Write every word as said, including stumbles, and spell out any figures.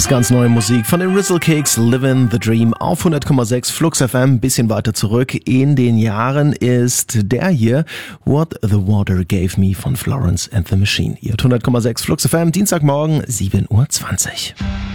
ist ganz neue Musik von den Rizzle Cakes, Livin' the Dream auf hundert Komma sechs Flux F M. Bisschen weiter zurück in den Jahren ist der hier, What the Water Gave Me von Florence and the Machine. Ihr hört hundert Komma sechs Flux F M, Dienstagmorgen, sieben Uhr zwanzig.